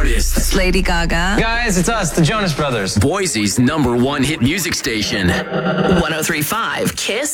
artists. Lady Gaga. Guys, it's us, the Jonas Brothers. Boise's #1 hit music station. 103.5 KISS